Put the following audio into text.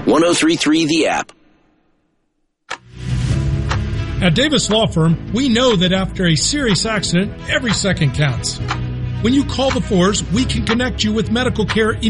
1033 The App. At Davis Law Firm, we know that after a serious accident, every second counts. When you call the Fours, we can connect you with medical care